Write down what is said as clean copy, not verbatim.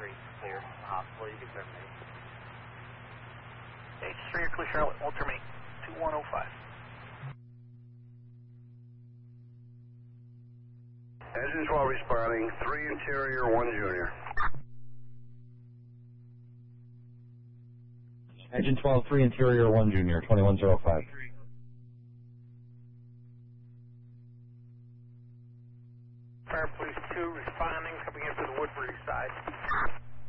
clear. Hospital, you can terminate. H3, you're clear, Charlotte. We'll terminate. 2105. Engine 12 responding, 3 interior, 1 junior. Engine 12, 3 interior, 1 junior, 2105. Fire Police 2 responding, coming in for the Woodbury side.